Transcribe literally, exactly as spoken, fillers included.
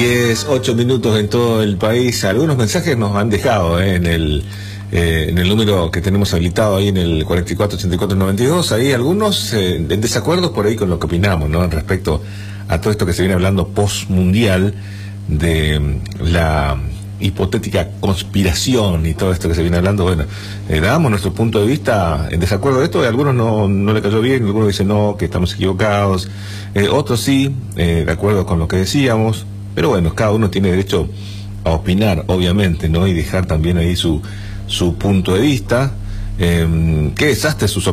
diez, ocho minutos en todo el país. Algunos mensajes nos han dejado eh, en el eh, en el número que tenemos habilitado ahí en el cuarenta y cuatro ochenta y cuatro noventa y dos. Ahí algunos eh, en desacuerdo por ahí con lo que opinamos, ¿no? Respecto a todo esto que se viene hablando post-mundial de la hipotética conspiración y todo esto que se viene hablando. Bueno, eh, damos nuestro punto de vista en desacuerdo de esto. A algunos no, no le cayó bien, algunos dicen no, que estamos equivocados, eh, otros sí, eh, de acuerdo con lo que decíamos. Pero bueno, cada uno tiene derecho a opinar, obviamente, ¿no? Y dejar también ahí su, su punto de vista. Eh, ¿Qué desastre sus opiniones?